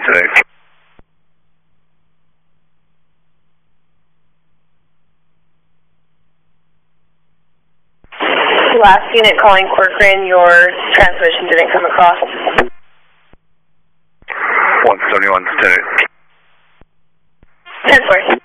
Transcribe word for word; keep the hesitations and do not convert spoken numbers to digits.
ten eight. Last unit calling Corcoran, your transmission didn't come across. one seventy-one, ten eight. ten four.